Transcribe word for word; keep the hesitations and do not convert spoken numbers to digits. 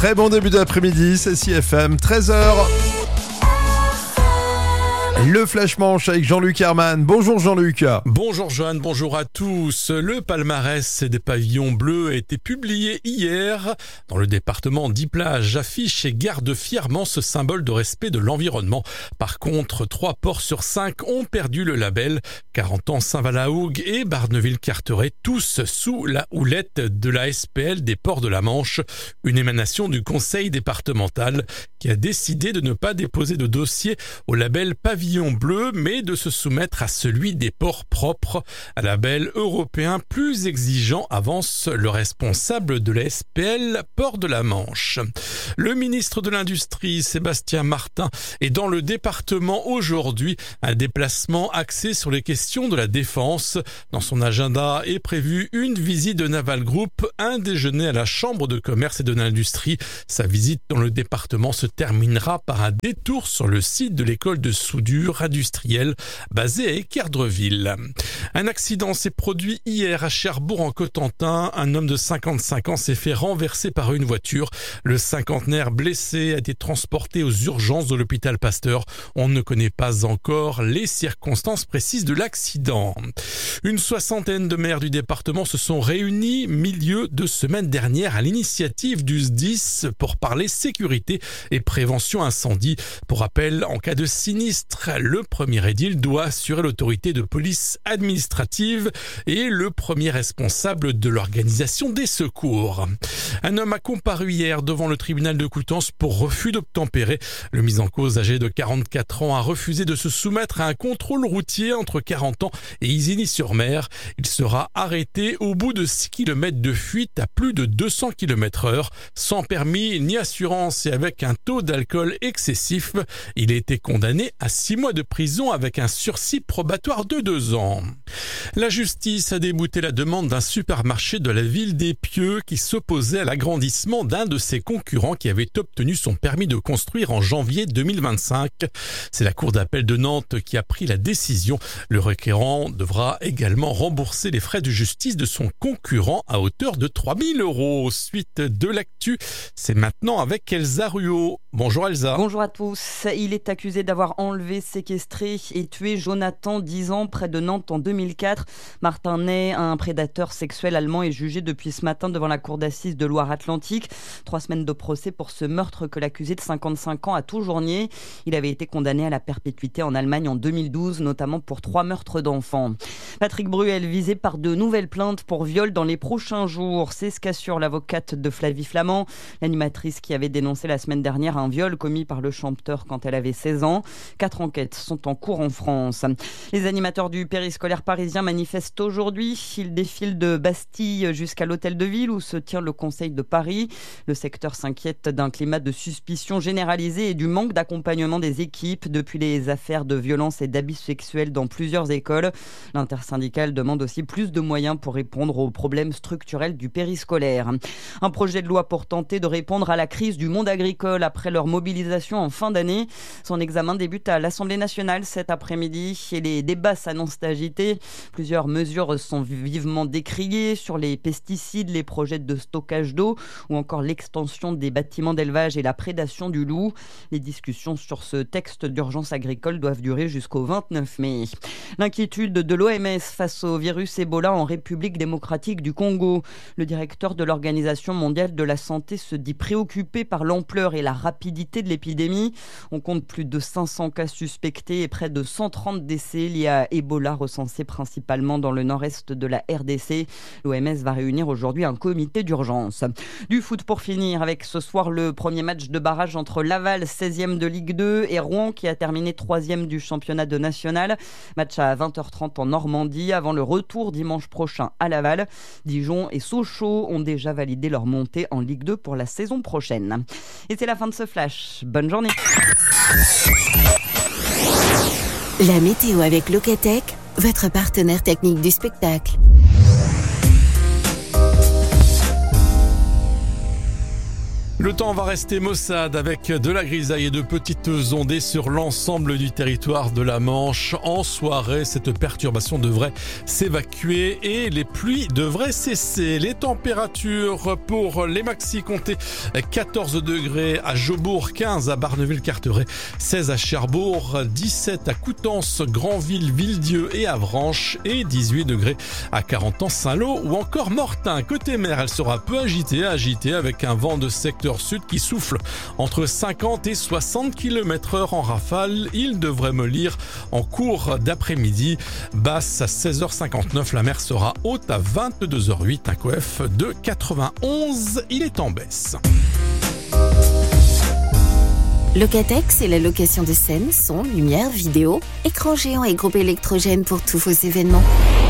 Très bon début d'après-midi, c'est C F M, treize heures. Le Flash Manche avec Jean-Luc Herman. Bonjour Jean-Luc. Bonjour Johan, bonjour à tous. Le palmarès des pavillons bleus a été publié hier. Dans le département, dix plages affichent et gardent fièrement ce symbole de respect de l'environnement. Par contre, trois ports sur cinq ont perdu le label. Carentan, Saint-Valahougue et Barneville-Carteret, tous sous la houlette de la S P L des ports de la Manche. Une émanation du conseil départemental qui a décidé de ne pas déposer de dossier au label pavillon bleu, mais de se soumettre à celui des ports propres. Un label européen plus exigeant, avance le responsable de la S P L Port de la Manche. Le ministre de l'Industrie, Sébastien Martin, est dans le département aujourd'hui. Un déplacement axé sur les questions de la défense. Dans son agenda est prévue une visite de Naval Group, un déjeuner à la Chambre de commerce et de l'industrie. Sa visite dans le département se terminera par un détour sur le site de l'école de soudure industrielle basée à Équerdreville. Un accident s'est produit hier à Cherbourg en Cotentin. Un homme de cinquante-cinq ans s'est fait renverser par une voiture. Le cinquantenaire blessé a été transporté aux urgences de l'hôpital Pasteur. On ne connaît pas encore les circonstances précises de l'accident. Une soixantaine de maires du département se sont réunis milieu de semaine dernière à l'initiative du S D I S pour parler sécurité et prévention incendie. Pour rappel, en cas de sinistre, le premier édile doit assurer l'autorité de police administrative et le premier responsable de l'organisation des secours. Un homme a comparu hier devant le tribunal de Coutances pour refus d'obtempérer. Le mis en cause, âgé de quarante-quatre ans, a refusé de se soumettre à un contrôle routier entre Carentan et Isigny-sur-Mer. Il sera arrêté au bout de six kilomètres de fuite à plus de deux cents kilomètres heure, sans permis ni assurance et avec un taux d'alcool excessif. Il a été condamné à six mois de prison avec un sursis probatoire de deux ans. La justice a débouté la demande d'un supermarché de la ville d'Épieux qui s'opposait à l'agrandissement d'un de ses concurrents qui avait obtenu son permis de construire en janvier deux mille vingt-cinq. C'est la cour d'appel de Nantes qui a pris la décision. Le requérant devra également rembourser les frais de justice de son concurrent à hauteur de trois mille euros. Suite de l'actu, c'est maintenant avec Elsa Ruot. Bonjour Elsa. Bonjour à tous. Il est accusé d'avoir enlevé, séquestré et tué Jonathan, dix ans, près de Nantes en deux mille quatre. Martin Ney, un prédateur sexuel allemand, est jugé depuis ce matin devant la cour d'assises de Loire-Atlantique. Trois semaines de procès pour ce meurtre que l'accusé de cinquante-cinq ans a toujours nié. Il avait été condamné à la perpétuité en Allemagne en deux mille douze, notamment pour trois meurtres d'enfants. Patrick Bruel visé par de nouvelles plaintes pour viol dans les prochains jours. C'est ce qu'assure l'avocate de Flavie Flament, l'animatrice qui avait dénoncé la semaine dernière un viol commis par le chanteur quand elle avait seize ans. Quatre enquêtes sont en cours en France. Les animateurs du périscolaire parisien manifestent aujourd'hui. Ils défilent de Bastille jusqu'à l'hôtel de ville où se tient le Conseil de Paris. Le secteur s'inquiète d'un climat de suspicion généralisé et du manque d'accompagnement des équipes depuis les affaires de violence et d'abus sexuels dans plusieurs écoles. L'intersyndicale demande aussi plus de moyens pour répondre aux problèmes structurels du périscolaire. Un projet de loi pour tenter de répondre à la crise du monde agricole après leur mobilisation en fin d'année. Son examen débute à l'Assemblée nationale cet après-midi et les débats s'annoncent agités. Plusieurs mesures sont vivement décriées sur les pesticides, les projets de stockage d'eau ou encore l'extension des bâtiments d'élevage et la prédation du loup. Les discussions sur ce texte d'urgence agricole doivent durer jusqu'au vingt-neuf mai. L'inquiétude de l'O M S face au virus Ebola en République démocratique du Congo. Le directeur de l'Organisation mondiale de la santé se dit préoccupé par l'ampleur et la rapidité de l'épidémie. On compte plus de cinq cents cas suspectés et près de cent trente décès liés à Ebola recensés principalement dans le nord-est de la R D C. L'O M S va réunir aujourd'hui un comité d'urgence. Du foot pour finir avec ce soir le premier match de barrage entre Laval, seizième de Ligue deux, et Rouen qui a terminé troisième du championnat de national. Match à vingt heures trente en Normandie avant le retour dimanche prochain à Laval. Dijon et Sochaux ont déjà validé leur montée en Ligue deux pour la saison prochaine. Et c'est la fin de ce flash. Bonne journée. La météo avec Locatech, votre partenaire technique du spectacle. Le temps va rester maussade avec de la grisaille et de petites ondées sur l'ensemble du territoire de la Manche. En soirée, cette perturbation devrait s'évacuer et les pluies devraient cesser. Les températures pour les maxi comptées quatorze degrés à Jobourg, quinze à Barneville-Carteret, seize à Cherbourg, dix-sept à Coutances, Granville, Villedieu et Avranches et dix-huit degrés à Carentan, Saint-Lô ou encore Mortain. Côté mer, elle sera peu agitée, agitée avec un vent de secteur sud qui souffle entre cinquante et soixante kilomètres heure en rafale. Il devrait mollir en cours d'après-midi. Basse à seize heures cinquante-neuf, la mer sera haute à vingt-deux heures huit, un coef de quatre-vingt-onze. Il est en baisse. Locatech, c'est la location de scène, son, lumière, vidéo, écran géant et groupe électrogène pour tous vos événements.